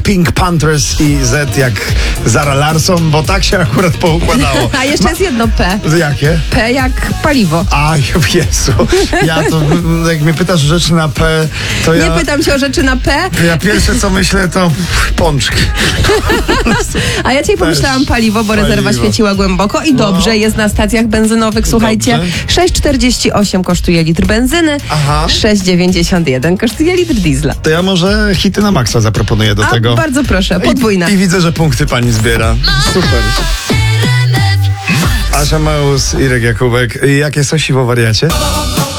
Pink Panthers i Z jak Zara Larsson, bo tak się akurat poukładało. A jeszcze jest jedno P. Jakie? P jak paliwo. A, Jezu. Ja to, jak mnie pytasz rzeczy na P, to ja... Nie pytam cię o rzeczy na P, Ja pierwsze co myślę to pączki. a ja dzisiaj pomyślałam paliwo, bo rezerwa Paliwo. świeciła głęboko i dobrze jest na stacjach benzynowych. Słuchajcie, Dobrze. 6,48 kosztuje litr benzyny, Aha. 6,91 kosztuje litr diesla. To ja może hity na maksa zaproponuję do A tego. bardzo proszę, podwójna. I widzę, że punkty pani zbiera. Super. Asia Maus, Irek Jakubek. Jakie są siwo wariacie?